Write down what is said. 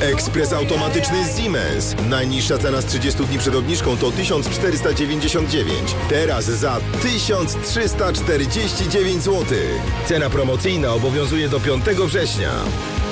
Ekspres automatyczny Siemens. Najniższa cena z 30 dni przed obniżką to 1499. Teraz za 1349 zł. Cena promocyjna obowiązuje do 5 września.